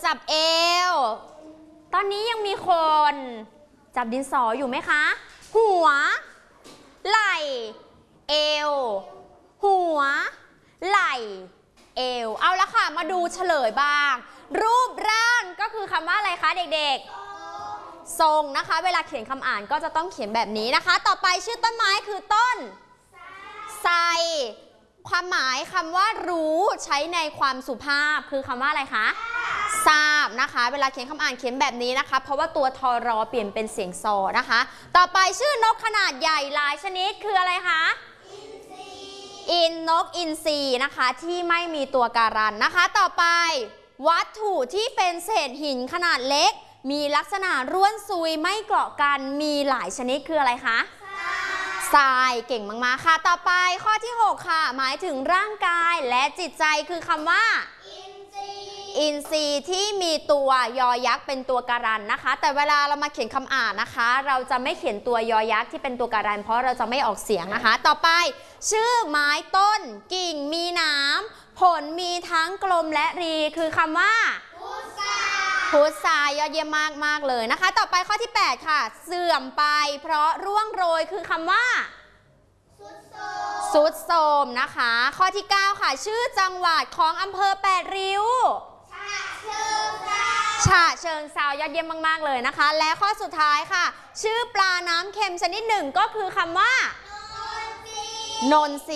จับเอวตอนนี้ยังมีคนจับดินสออยู่ไหมคะหัวไหล่เอวหัวไหล่เอวเอาละค่ะมาดูเฉลยบ้างรูปร่างก็คือคำว่าอะไรคะเด็กๆทรงนะคะเวลาเขียนคำอ่านก็จะต้องเขียนแบบนี้นะคะต่อไปชื่อต้นไม้คือต้นไทรความหมายคำว่ารู้ใช้ในความสุภาพคือคำว่าอะไรคะทราบนะคะเวลาเขียนคำอ่านเขียนแบบนี้นะคะเพราะว่าตัวทอรอเปลี่ยนเป็นเสียงซอนะคะต่อไปชื่อนกขนาดใหญ่หลายชนิดคืออะไรคะนกอินทรีนะคะที่ไม่มีตัวการันนะคะต่อไปวัตถุที่เป็นเศษหินขนาดเล็กมีลักษณะร่วนซุยไม่เกาะกันมีหลายชนิดคืออะไรคะทรายเก่งมากๆค่ะต่อไปข้อที่6ค่ะหมายถึงร่างกายและจิตใจคือคำว่าอินทรีย์ที่มีตัวยอยักษ์เป็นตัวการันนะคะแต่เวลาเรามาเขียนคำอ่านนะคะเราจะไม่เขียนตัวยอยักษ์ที่เป็นตัวการันเพราะเราจะไม่ออกเสียงนะคะต่อไปชื่อไม้ต้นกิ่งมีหนามผลมีทั้งกลมและรีคือคำว่าพุทรายอดเยี่ยมมากเลยนะคะต่อไปข้อที่8ค่ะเสื่อมไปเพราะร่วงโรยคือคำว่าสุดโทรมนะคะข้อที่9ค่ะชื่อจังหวัดของอำเภอ8ริ้วฉะเชิงเทรายอดเยี่ยมมากๆเลยนะคะและข้อสุดท้ายค่ะชื่อปลาน้ำเค็มชนิดหนึ่งก็คือคำว่านนทรี